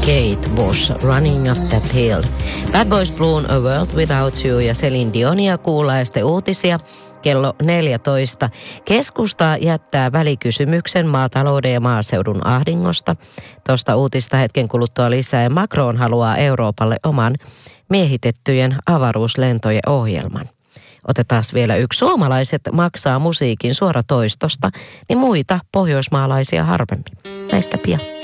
Kate Bush, Running Up That Hill. Bad Boys Blue, A World Without You ja Celine Dionia kuullaan ja sitten uutisia kello 14. Keskusta jättää välikysymyksen maatalouden ja maaseudun ahdingosta. Tuosta uutista hetken kuluttua lisää ja Macron haluaa Euroopalle oman miehitettyjen avaruuslentojen ohjelman. Otetaan vielä yksi. Suomalaiset maksaa musiikin suoratoistosta, niin muita pohjoismaalaisia harvemmin. Näistä pian.